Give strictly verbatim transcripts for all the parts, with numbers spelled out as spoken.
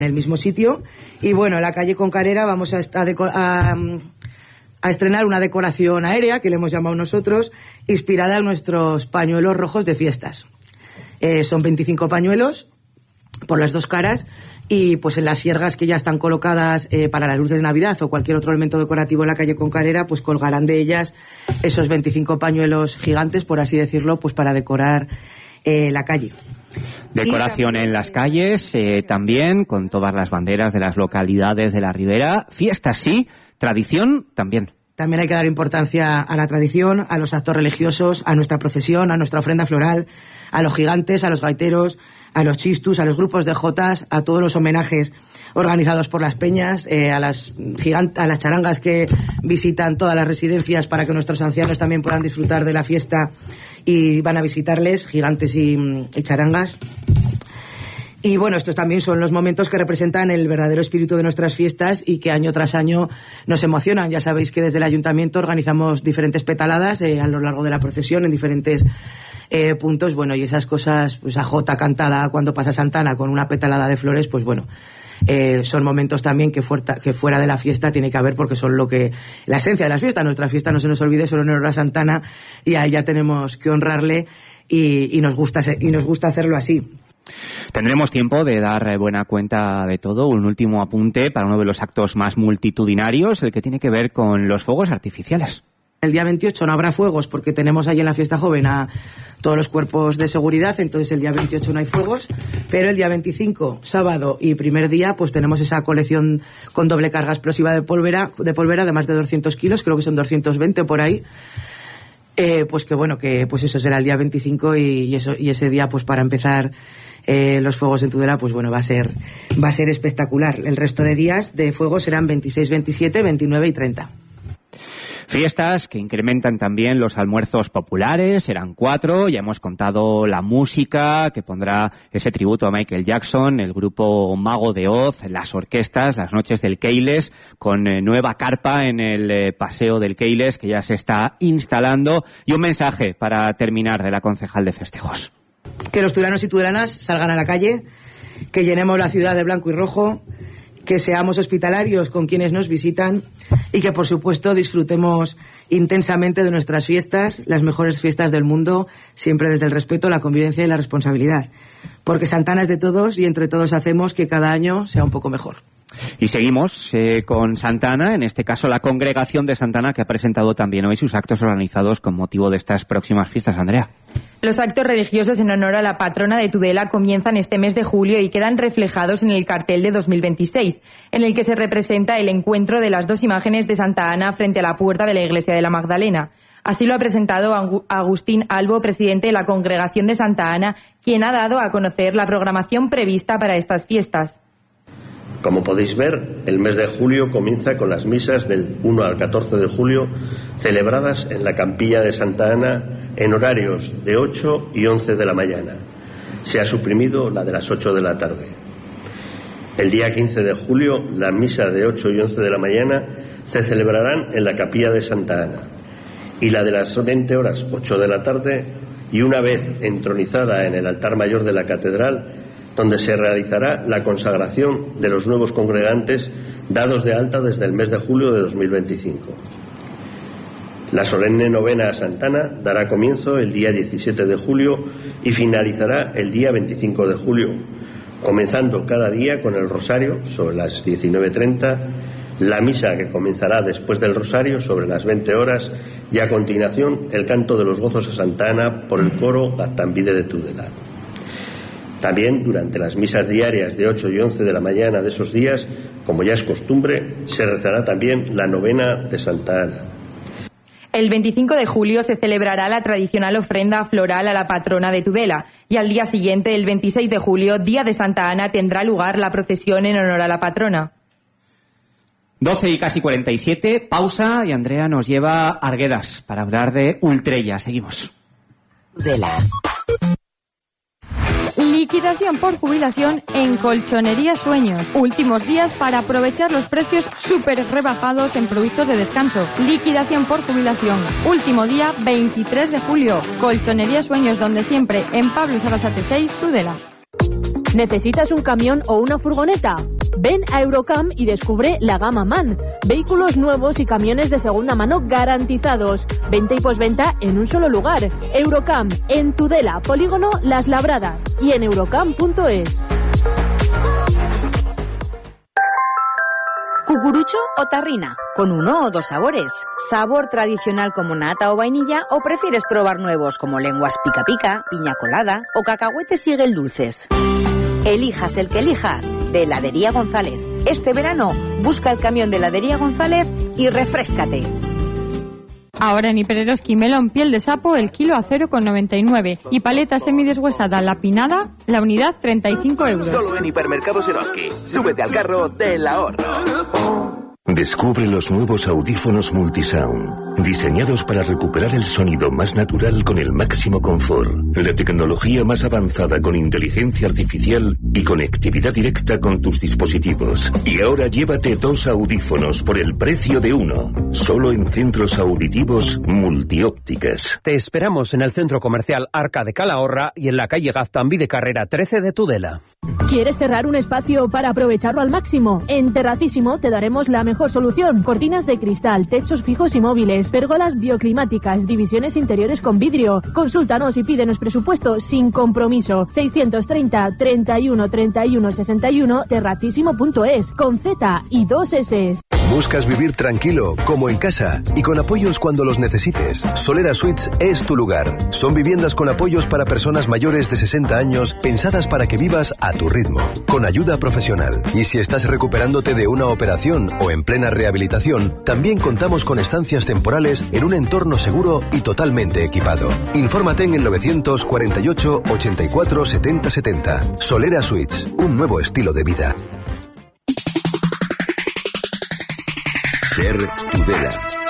en el mismo sitio. Y bueno, en la calle Concarera vamos a, a, a estrenar una decoración aérea, que le hemos llamado nosotros, inspirada en nuestros pañuelos rojos de fiestas. Eh, son veinticinco pañuelos por las dos caras, y pues en las siergas que ya están colocadas eh, para las luces de Navidad o cualquier otro elemento decorativo en la calle Concarera, pues colgarán de ellas esos veinticinco pañuelos gigantes, por así decirlo, pues para decorar eh, la calle. Decoración en las calles, eh, también con todas las banderas de las localidades de la Ribera. Fiesta sí, tradición también. También hay que dar importancia a la tradición, a los actos religiosos, a nuestra procesión, a nuestra ofrenda floral, a los gigantes, a los gaiteros, a los chistus, a los grupos de jotas, a todos los homenajes organizados por las peñas, eh, a las gigant- a las charangas que visitan todas las residencias para que nuestros ancianos también puedan disfrutar de la fiesta y van a visitarles, gigantes y, y charangas. Y bueno, estos también son los momentos que representan el verdadero espíritu de nuestras fiestas y que año tras año nos emocionan. Ya sabéis que desde el ayuntamiento organizamos diferentes petaladas eh, a lo largo de la procesión en diferentes eh, puntos. Bueno, y esas cosas, pues a jota cantada cuando pasa Santana con una petalada de flores, pues bueno, eh, son momentos también que fuera, que fuera de la fiesta tiene que haber, porque son lo que la esencia de las fiestas. Nuestra fiesta, no se nos olvide, solo en honor a Santana, y a ella tenemos que honrarle y, y nos gusta y nos gusta hacerlo así. Tendremos tiempo de dar buena cuenta de todo. Un último apunte para uno de los actos más multitudinarios, el que tiene que ver con los fuegos artificiales. El día veintiocho no habrá fuegos porque tenemos ahí en la fiesta joven a todos los cuerpos de seguridad, entonces el día veintiocho no hay fuegos, pero el día veinticinco, sábado y primer día, pues tenemos esa colección con doble carga explosiva de pólvora, de pólvora de más de doscientos kilos, creo que son doscientos veinte por ahí. Eh, pues que bueno, que pues eso será el día veinticinco y, y eso y ese día, pues para empezar eh, los fuegos en Tudela, pues bueno, va a ser va a ser espectacular. El resto de días de fuegos serán veintiséis, veintisiete, veintinueve y treinta. Fiestas que incrementan también los almuerzos populares, serán cuatro, ya hemos contado la música que pondrá ese tributo a Michael Jackson, el grupo Mago de Oz, las orquestas, las noches del Keiles, con eh, nueva carpa en el eh, paseo del Keiles que ya se está instalando, y un mensaje para terminar de la concejal de festejos. Que los tudelanos y tudelanas salgan a la calle, que llenemos la ciudad de blanco y rojo, que seamos hospitalarios con quienes nos visitan y que, por supuesto, disfrutemos intensamente de nuestras fiestas, las mejores fiestas del mundo, siempre desde el respeto, la convivencia y la responsabilidad. Porque Santana es de todos y entre todos hacemos que cada año sea un poco mejor. Y seguimos eh, con Santana, en este caso la Congregación de Santana, que ha presentado también hoy sus actos organizados con motivo de estas próximas fiestas. Andrea. Los actos religiosos en honor a la patrona de Tudela comienzan este mes de julio y quedan reflejados en el cartel de dos mil veintiséis, en el que se representa el encuentro de las dos imágenes de Santa Ana frente a la puerta de la iglesia de la Magdalena. Así lo ha presentado Agustín Albo, presidente de la Congregación de Santa Ana, quien ha dado a conocer la programación prevista para estas fiestas. Como podéis ver, el mes de julio comienza con las misas del uno al catorce de julio celebradas en la Capilla de Santa Ana en horarios de ocho y once de la mañana. Se ha suprimido la de las ocho de la tarde. El día quince de julio, la misa de ocho y once de la mañana se celebrarán en la Capilla de Santa Ana, y la de las veinte horas ocho de la tarde, y una vez entronizada en el altar mayor de la catedral, donde se realizará la consagración de los nuevos congregantes dados de alta desde el mes de julio de dos mil veinticinco. La solemne novena a Santana dará comienzo el día diecisiete de julio y finalizará el día veinticinco de julio, comenzando cada día con el rosario sobre las diecinueve treinta, la misa que comenzará después del rosario sobre las veinte horas y a continuación el canto de los gozos a Santa Ana por el coro Gaztambide de Tudela. También durante las misas diarias de ocho y once de la mañana de esos días, como ya es costumbre, se rezará también la novena de Santa Ana. El veinticinco de julio se celebrará la tradicional ofrenda floral a la patrona de Tudela y al día siguiente, el veintiséis de julio, día de Santa Ana, tendrá lugar la procesión en honor a la patrona. doce y casi cuarenta y siete, pausa, y Andrea nos lleva a Arguedas para hablar de Ultrella. Seguimos. Tudela. Liquidación por jubilación en Colchonería Sueños. Últimos días para aprovechar los precios súper rebajados en productos de descanso. Liquidación por jubilación. Último día, veintitrés de julio. Colchonería Sueños, donde siempre, en Pablo Sarasate seis, Tudela. ¿Necesitas un camión o una furgoneta? Ven a Eurocam y descubre la gama MAN. Vehículos nuevos y camiones de segunda mano garantizados. Venta y posventa en un solo lugar. Eurocam, en Tudela, Polígono Las Labradas y en eurocam punto es. ¿Cucurucho o tarrina? ¿Con uno o dos sabores? ¿Sabor tradicional como nata o vainilla o prefieres probar nuevos como lenguas pica pica, piña colada o cacahuetes y dulces? Elijas el que elijas, de Heladería González. Este verano, busca el camión de Heladería González y refréscate. Ahora en Hipereroski melón piel de sapo el kilo a cero coma noventa y nueve y paleta semideshuesada la pinada la unidad treinta y cinco euros. Solo en Hipermercados Eroski. Súbete al carro del ahorro. Descubre los nuevos audífonos Multisound, diseñados para recuperar el sonido más natural con el máximo confort, la tecnología más avanzada con inteligencia artificial y conectividad directa con tus dispositivos. Y ahora llévate dos audífonos por el precio de uno, solo en Centros Auditivos Multiópticas. Te esperamos en el Centro Comercial Arca de Calahorra y en la calle Gaztambí de Carrera trece de Tudela. ¿Quieres cerrar un espacio para aprovecharlo al máximo? En Terracísimo te daremos la mejor solución. Cortinas de cristal, techos fijos y móviles, pérgolas bioclimáticas, divisiones interiores con vidrio. Consúltanos y pídenos presupuesto sin compromiso. seiscientos treinta, treinta y uno, treinta y uno, sesenta y uno, terracísimo punto es, con Z y dos S. ¿Buscas vivir tranquilo, como en casa, y con apoyos cuando los necesites? Solera Suites es tu lugar. Son viviendas con apoyos para personas mayores de sesenta años, pensadas para que vivas a tu ritmo, con ayuda profesional. Y si estás recuperándote de una operación o en plena rehabilitación, también contamos con estancias temporales en un entorno seguro y totalmente equipado. Infórmate en el novecientos cuarenta y ocho, ochenta y cuatro, setenta setenta. Solera Suites, un nuevo estilo de vida. Ser Tudela.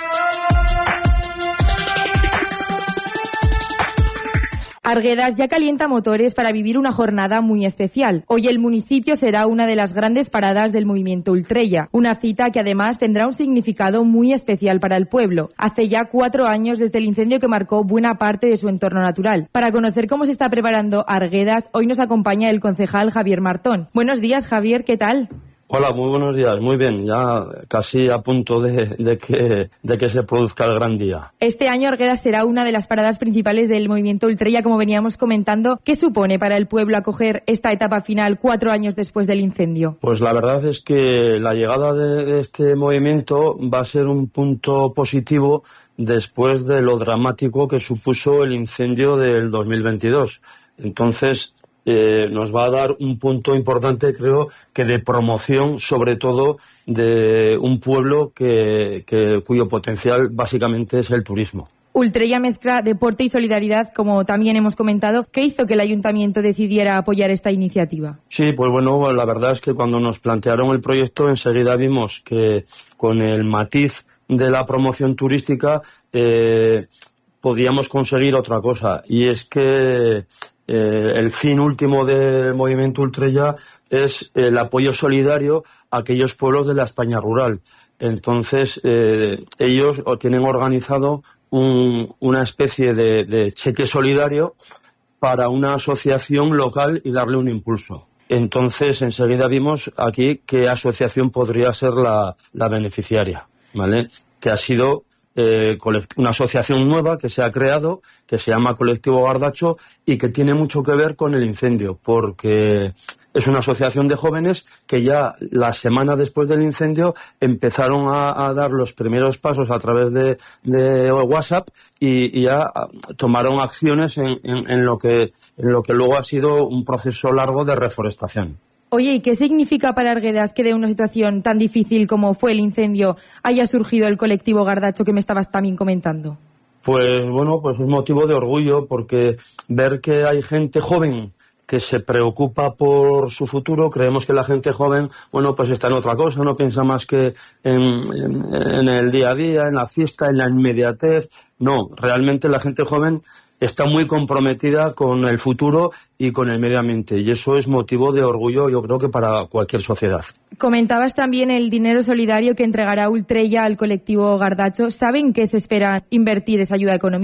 Arguedas ya calienta motores para vivir una jornada muy especial. Hoy el municipio será una de las grandes paradas del movimiento Ultrella, una cita que además tendrá un significado muy especial para el pueblo. Hace ya cuatro años desde el incendio que marcó buena parte de su entorno natural. Para conocer cómo se está preparando Arguedas, hoy nos acompaña el concejal Javier Martón. Buenos días, Javier, ¿qué tal? Hola, muy buenos días, muy bien, ya casi a punto de, de, que, de que se produzca el gran día. Este año Arguedas será una de las paradas principales del movimiento Ultrella, como veníamos comentando. ¿Qué supone para el pueblo acoger esta etapa final cuatro años después del incendio? Pues la verdad es que la llegada de, de este movimiento va a ser un punto positivo después de lo dramático que supuso el incendio del dos mil veintidós. Entonces, Eh, nos va a dar un punto importante, creo, que de promoción, sobre todo, de un pueblo que, que cuyo potencial básicamente es el turismo. Ultrella mezcla deporte y solidaridad, como también hemos comentado. ¿Qué hizo que el ayuntamiento decidiera apoyar esta iniciativa? Sí, pues bueno, la verdad es que cuando nos plantearon el proyecto enseguida vimos que con el matiz de la promoción turística eh, podíamos conseguir otra cosa, y es que Eh, el fin último del movimiento Ultrella es el apoyo solidario a aquellos pueblos de la España rural. Entonces, eh, ellos tienen organizado un, una especie de, de cheque solidario para una asociación local y darle un impulso. Entonces, enseguida vimos aquí qué asociación podría ser la, la beneficiaria, ¿vale? Que ha sido Eh, una asociación nueva que se ha creado, que se llama Colectivo Gardacho y que tiene mucho que ver con el incendio, porque es una asociación de jóvenes que ya la semana después del incendio empezaron a, a dar los primeros pasos a través de, de WhatsApp y, y ya tomaron acciones en, en, en, lo que, en lo que luego ha sido un proceso largo de reforestación. Oye, ¿y qué significa para Arguedas que de una situación tan difícil como fue el incendio haya surgido el colectivo Gardacho que me estabas también comentando? Pues bueno, pues es motivo de orgullo, porque ver que hay gente joven que se preocupa por su futuro. Creemos que la gente joven, bueno, pues está en otra cosa, no piensa más que en, en, en el día a día, en la fiesta, en la inmediatez. No, realmente la gente joven está muy comprometida con el futuro y con el medio ambiente, y eso es motivo de orgullo, yo creo que para cualquier sociedad. Comentabas también el dinero solidario que entregará Ultrella al colectivo Gardacho. ¿Saben qué se espera invertir esa ayuda económica?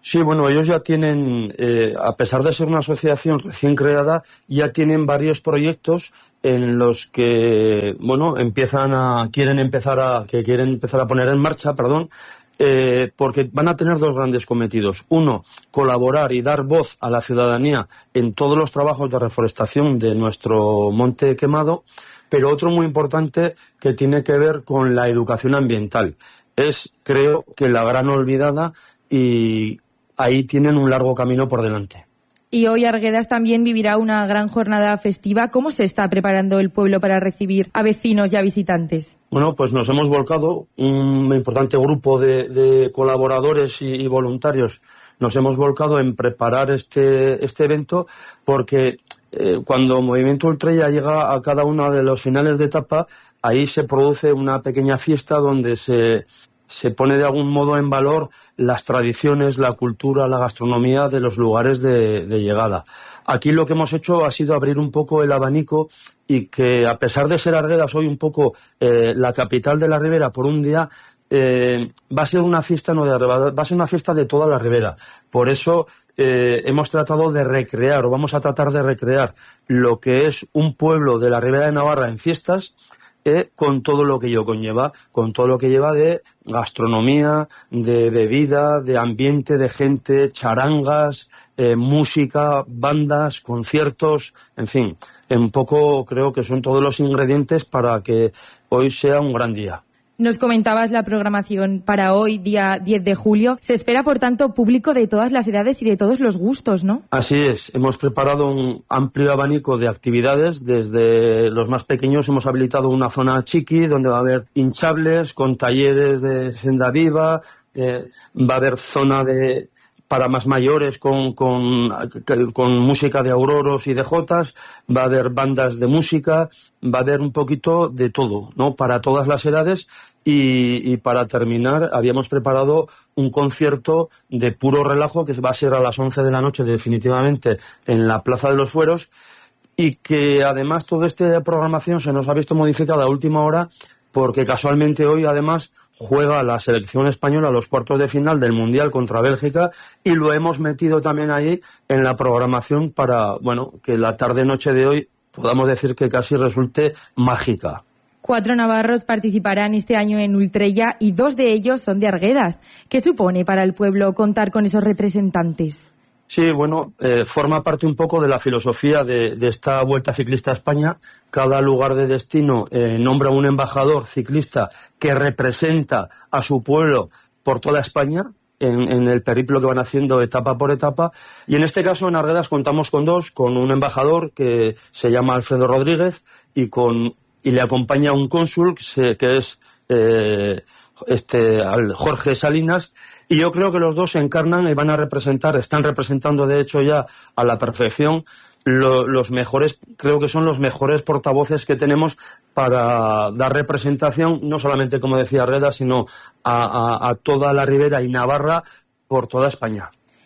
Sí, bueno, ellos ya tienen, eh, a pesar de ser una asociación recién creada, ya tienen varios proyectos en los que, bueno, empiezan a, quieren empezar a, que quieren empezar a poner en marcha, perdón, eh, porque van a tener dos grandes cometidos. Uno, colaborar y dar voz a la ciudadanía en todos los trabajos de reforestación de nuestro monte quemado, pero otro muy importante que tiene que ver con la educación ambiental. Es, creo, que la gran olvidada, y ahí tienen un largo camino por delante. Y hoy Arguedas también vivirá una gran jornada festiva. ¿Cómo se está preparando el pueblo para recibir a vecinos y a visitantes? Bueno, pues nos hemos volcado, un importante grupo de, de colaboradores y, y voluntarios, nos hemos volcado en preparar este, este evento, porque eh, cuando Movimiento Ultrella llega a cada uno de los finales de etapa, ahí se produce una pequeña fiesta donde se... se pone de algún modo en valor las tradiciones, la cultura, la gastronomía de los lugares de, de llegada. Aquí lo que hemos hecho ha sido abrir un poco el abanico, y que, a pesar de ser Arguedas hoy un poco eh, la capital de la Ribera por un día, eh, va a ser una fiesta no de Arguedas, va a ser una fiesta de toda la Ribera. Por eso eh, hemos tratado de recrear, o vamos a tratar de recrear, lo que es un pueblo de la Ribera de Navarra en fiestas, Eh, con todo lo que ello conlleva, con todo lo que lleva de gastronomía, de bebida, de ambiente, de gente, charangas, eh, música, bandas, conciertos, en fin, un poco creo que son todos los ingredientes para que hoy sea un gran día. Nos comentabas la programación para hoy, día diez de julio. Se espera, por tanto, público de todas las edades y de todos los gustos, ¿no? Así es. Hemos preparado un amplio abanico de actividades. Desde los más pequeños hemos habilitado una zona chiqui, donde va a haber hinchables con talleres de senda viva. Eh, va a haber zona de... para más mayores con, con, con música de auroros y de jotas, va a haber bandas de música, va a haber un poquito de todo, ¿no? Para todas las edades. Y, y para terminar, habíamos preparado un concierto de puro relajo que va a ser a las once de la noche definitivamente en la Plaza de los Fueros, y que además toda esta programación se nos ha visto modificada a última hora, porque casualmente hoy además juega la selección española los cuartos de final del Mundial contra Bélgica, y lo hemos metido también ahí en la programación para, bueno, que la tarde-noche de hoy podamos decir que casi resulte mágica. Cuatro navarros participarán este año en Ultrella y dos de ellos son de Arguedas. ¿Qué supone para el pueblo contar con esos representantes? Sí, bueno, eh, forma parte un poco de la filosofía de, de esta Vuelta Ciclista a España. Cada lugar de destino eh, nombra un embajador ciclista que representa a su pueblo por toda España en, en el periplo que van haciendo etapa por etapa. Y en este caso en Arguedas contamos con dos, con un embajador que se llama Alfredo Rodríguez y con y le acompaña un cónsul que, se, que es eh, este Jorge Salinas. Y yo creo que los dos se encarnan y van a representar, están representando de hecho ya a la perfección lo, los mejores, creo que son los mejores portavoces que tenemos para dar representación, no solamente, como decía Arguedas, sino a, a, a toda la Ribera y Navarra por toda España.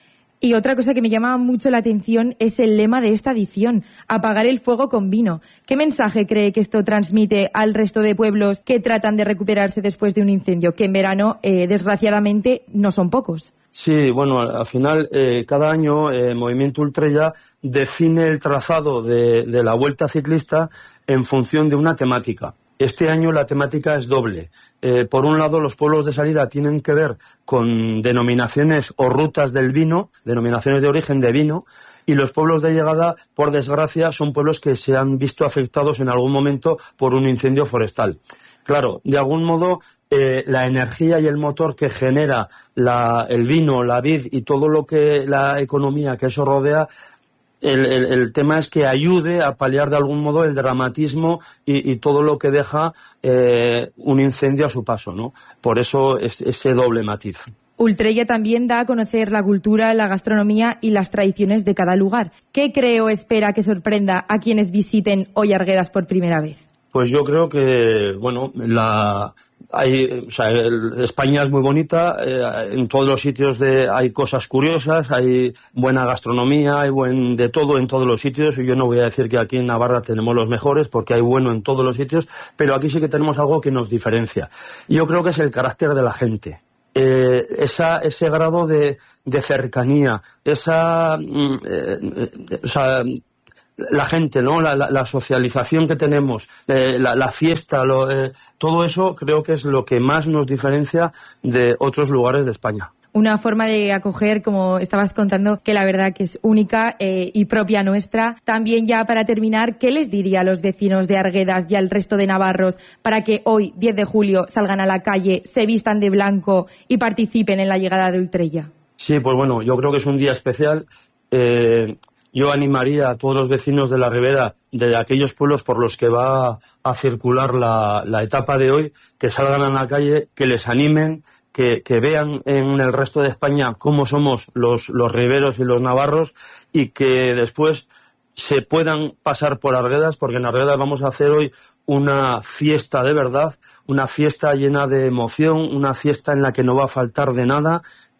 Y otra cosa que me llama mucho la atención es el lema de esta edición, apagar el fuego con vino. ¿Qué mensaje cree que esto transmite al resto de pueblos que tratan de recuperarse después de un incendio, que en verano, eh, desgraciadamente, no son pocos? Sí, bueno, al final, eh, cada año eh, Movimiento Ultrella define el trazado de, de la Vuelta Ciclista en función de una temática. Este año la temática es doble. Eh, por un lado, los pueblos de salida tienen que ver con denominaciones o rutas del vino, denominaciones de origen de vino, y los pueblos de llegada, por desgracia, son pueblos que se han visto afectados en algún momento por un incendio forestal. Claro, de algún modo, eh, la energía y el motor que genera la, el vino, la vid y todo lo que la economía que eso rodea, El, el, el tema es que ayude a paliar de algún modo el dramatismo y, y todo lo que deja eh, un incendio a su paso, ¿no? Por eso es ese doble matiz. Ultrella también da a conocer la cultura, la gastronomía y las tradiciones de cada lugar. ¿Qué cree o espera que sorprenda a quienes visiten hoy Arguedas por primera vez? Pues yo creo que, bueno, la... Hay, o sea, el, España es muy bonita, eh, en todos los sitios de, hay cosas curiosas, hay buena gastronomía, hay buen de todo en todos los sitios, y yo no voy a decir que aquí en Navarra tenemos los mejores, porque hay bueno en todos los sitios, pero aquí sí que tenemos algo que nos diferencia. Y yo creo que es el carácter de la gente. eh, esa, ese grado de, de cercanía, esa, eh, eh, o sea, la gente, ¿no? La, la, la socialización que tenemos, eh, la, la fiesta, lo, eh, todo eso creo que es lo que más nos diferencia de otros lugares de España. Una forma de acoger, como estabas contando, que la verdad que es única eh, y propia nuestra. También, ya para terminar, ¿qué les diría a los vecinos de Arguedas y al resto de navarros para que hoy, diez de julio, salgan a la calle, se vistan de blanco y participen en la llegada de Ultrella? Sí, pues bueno, yo creo que es un día especial. Eh, yo animaría a todos los vecinos de la Ribera, de aquellos pueblos por los que va a circular la, la etapa de hoy, que salgan a la calle, que les animen, Que, que vean en el resto de España cómo somos los, los riberos y los navarros, y que después se puedan pasar por Arguedas, porque en Arguedas vamos a hacer hoy una fiesta de verdad, una fiesta llena de emoción, una fiesta en la que no va a faltar de nada,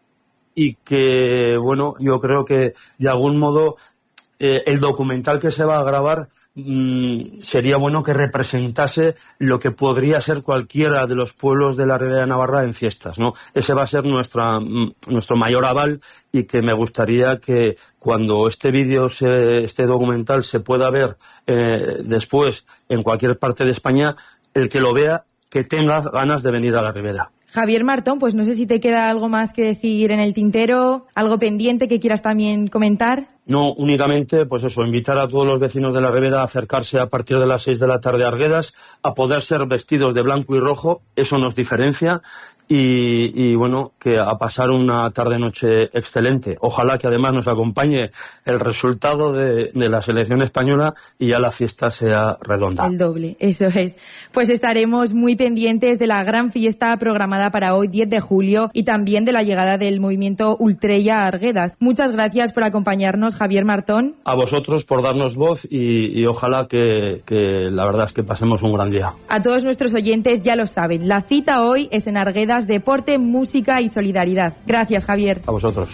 y que, bueno, yo creo que de algún modo eh, el documental que se va a grabar Mm, sería bueno que representase lo que podría ser cualquiera de los pueblos de la Ribera de Navarra en fiestas, ¿no? Ese va a ser nuestra, mm, nuestro mayor aval, y que me gustaría que cuando este vídeo, se, este documental se pueda ver eh, después en cualquier parte de España, el que lo vea, que tenga ganas de venir a la Ribera. Javier Martón, pues no sé si te queda algo más que decir en el tintero, algo pendiente que quieras también comentar. No, únicamente, pues eso, invitar a todos los vecinos de la Ribera a acercarse a partir de las seis de la tarde a Arguedas, a poder ser vestidos de blanco y rojo, eso nos diferencia, y, y bueno, que a pasar una tarde-noche excelente. Ojalá que además nos acompañe el resultado de, de la selección española y ya la fiesta sea redonda. El doble, eso es. Pues estaremos muy pendientes de la gran fiesta programada para hoy, diez de julio, y también de la llegada del movimiento Ultrella a Arguedas. Muchas gracias por acompañarnos, Javier Martón. A vosotros por darnos voz, y, y ojalá que, que la verdad es que pasemos un gran día. A todos nuestros oyentes ya lo saben, la cita hoy es en Arguedas, deporte, música y solidaridad. Gracias, Javier. A vosotros.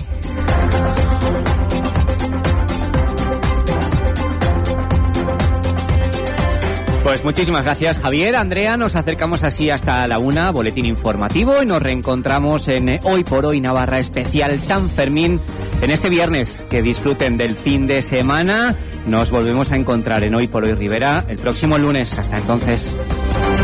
Pues muchísimas gracias, Javier. Andrea, nos acercamos así hasta la una, boletín informativo, y nos reencontramos en Hoy por Hoy Navarra especial San Fermín en este viernes. Que disfruten del fin de semana. Nos volvemos a encontrar en Hoy por Hoy Ribera el próximo lunes. Hasta entonces.